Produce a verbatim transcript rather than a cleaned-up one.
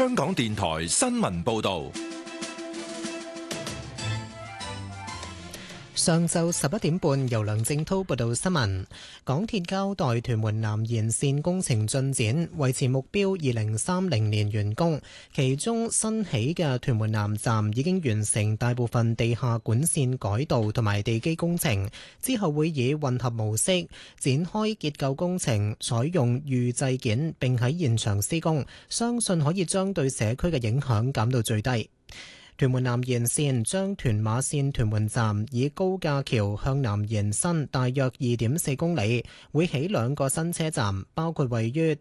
香港電台新聞報道。 上晝十一點半，由梁正滔報道新聞。港鐵交代屯門南延線工程進展，維持目標二零三零年完工。其中新起嘅屯門南站已經完成大部分地下管線改道同埋地基工程，之後會以混合模式展開結構工程，採用預製件並喺現場施工，相信可以將對社區嘅影響減到最低。屯門南延線將屯馬線屯門站以高架橋向南延伸大約二點四公里，會起兩個新車站，包括位於